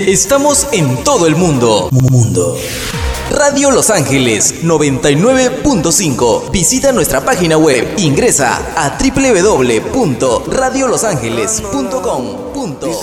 Estamos en todo el mundo. Radio Los Ángeles 99.5. Visita nuestra página web. Ingresa a www.radiolosangeles.com.